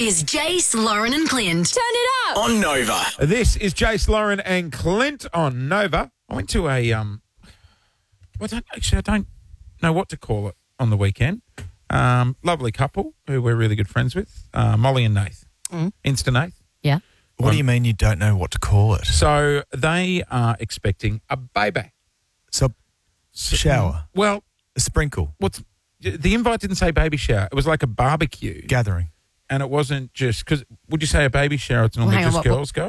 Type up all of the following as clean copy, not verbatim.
is Jace, Lauren and Clint. Turn it up. On Nova. This is Jace, Lauren and Clint on Nova. I went to a, I don't know what to call it on the weekend. Lovely couple who we're really good friends with, Molly and Nath. Insta Nath. Yeah. What do you mean you don't know what to call it? So they are expecting a baby. So, shower. Well, A sprinkle. the invite didn't say baby shower. It was like a barbecue. Gathering. And it wasn't just, because would you say a baby shower, it's normally hang on, just girls go?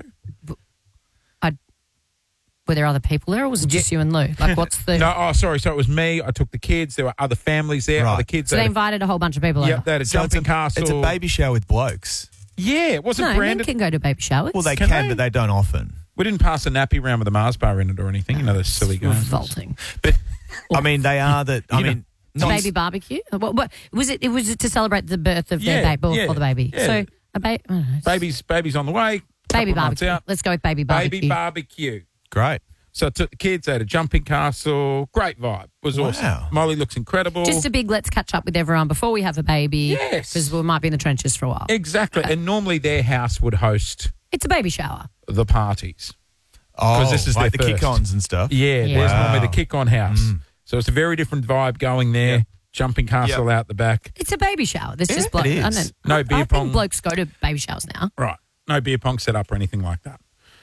Were there other people there, or was it just you and Lou? Like, what's the... No, sorry. So it was me. I took the kids. There were other families there. Right. Other kids. So they invited a whole bunch of people Yep, over? they had a So jumping castle. It's a baby shower with blokes. Yeah, it wasn't No, men branded. can go to baby showers. Well, they Can can, they? but they don't often. We didn't pass a nappy round with a Mars bar in it or anything. You know, those silly games. Revolting. But, I mean, they are the... I mean... not- Baby barbecue? What was it? Was it to celebrate the birth of their baby or the baby? Yeah. So a baby, Baby's on the way. baby couple of months barbecue. out. Let's go with baby barbecue. Baby barbecue. Great. So I took the kids. They had a jumping castle. Great vibe. It was Wow. awesome. Molly looks incredible. Just a big let's catch up with everyone before we have a baby. Yes. Because we might be in the trenches for a while. Exactly. And normally their house would host It's a baby shower. the parties. Oh, this is like their the first. kick-ons and stuff. Yeah, Yeah. there's Wow. normally the kick-on house. So it's a very different vibe going there. Yeah. Jumping castle out the back. It's a baby shower. There's just it blokes. is. I don't- No beer I pong. think blokes go to baby showers now. Right. No beer pong set up or anything like that.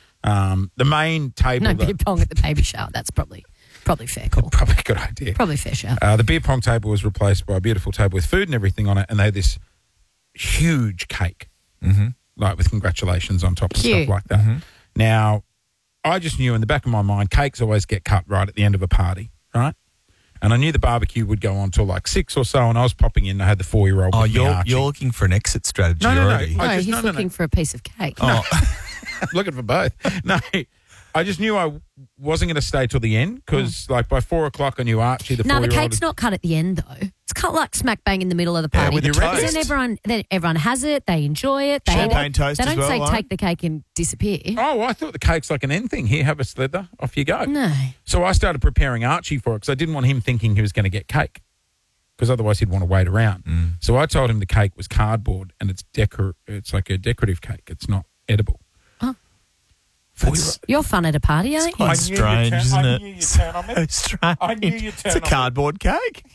The main table... No though- beer pong at the baby shower. That's probably fair call. Probably a good idea. Probably fair shout. The beer pong table was replaced by a beautiful table with food and everything on it, and they had this huge cake, like with congratulations on top and Cute. stuff like that. Now, I just knew in the back of my mind, cakes always get cut right at the end of a party, right? And I knew the barbecue would go on till like 6 or so, and I was popping in. I had the 4-year-old. Oh, with me, Archie. you're looking for an exit strategy No, no, no. already. I No, just- he's no, no, looking no. for a piece of cake. Oh, looking for both. No, I just knew I wasn't going to stay till the end because, like, by 4 o'clock, I knew Archie, the No, 4-year-old. the cake's not cut at the end though. It's cut like smack bang in the middle of the Yeah, party. with the Because toast. then everyone has it. They enjoy it. They Champagne toast They as don't well, say Lauren? take the cake and disappear. Oh, I thought the cake's like an end thing. Here, have a slither. Off you go. No. So I started preparing Archie for it because I didn't want him thinking he was going to get cake because otherwise he'd want to wait around. So I told him the cake was cardboard and it's like a decorative cake. It's not edible. Oh. That's You're fun at a party, aren't you? quite I knew strange, you'd isn't I it? knew you'd turn on me. So strange. I knew you'd turn It's a on me. cardboard cake.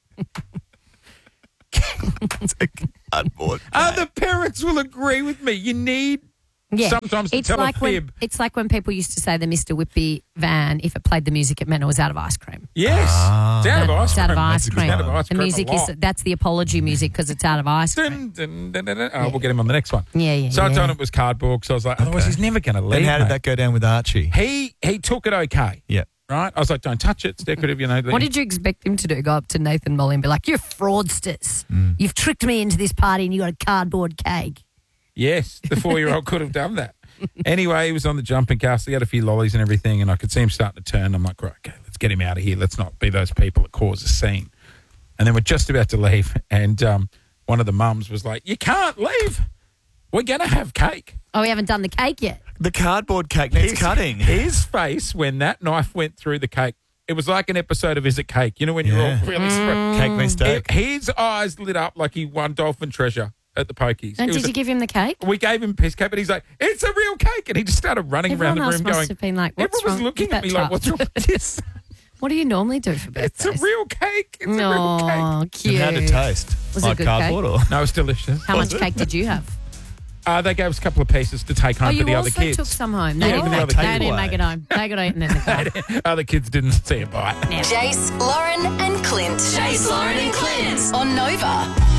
It's a cardboard cake. Other parents will agree with me. You need sometimes to it's tell like a fib. It's like when people used to say the Mr. Whippy van, if it played the music, it meant it was out of ice cream. Yes. It's out of ice It's out of cream. ice That's a good cream. one. Out of ice The cream a music lot. that's the apology music because it's out of ice cream. Dun, dun, dun, dun, dun. Oh, we'll get him on the next one. Yeah. So I told him it was cardboard because I was like, otherwise he's never going to leave. Then how did mate. that go down with Archie? He took it okay. Yeah. Right? I was like, don't touch it. It's decorative, you know. What did you expect him to do? Go up to Nathan Molly and be like, "You're fraudsters. You've tricked me into this party and you got a cardboard cake." Yes, the 4-year-old could have done that. Anyway, he was on the jumping castle. He had a few lollies and everything, and I could see him starting to turn. I'm like, right, okay, let's get him out of here. Let's not be those people that cause a scene. And then we're just about to leave, and one of the mums was like, you can't leave. We're going to have cake. Oh, we haven't done the cake yet. The cardboard cake needs cutting. His face when that knife went through the cake, it was like an episode of Is It Cake? You know when you're all really Cake mistake. His eyes lit up like he won Dolphin Treasure at the Pokies. And It was did you give him the cake? We gave him piece cake, but he's like, it's a real cake. And he just started running Everyone around the else room must going, have been like, what's everyone was wrong looking with at me that like, child? what's wrong with this? What do you normally do for It's birthdays? a real cake. It's a real Oh, cake. cute. And how did it taste? Was it like good cardboard or? No, it was delicious. How much cake did you have? They gave us a couple of pieces to take home Oh, for you the other also kids. took some home. Yeah, They for the didn't, other they kids. didn't make it home. They got eaten in the car. Other kids didn't see a bite. Jace, Lauren and Clint. Jace, Lauren and Clint. On Nova.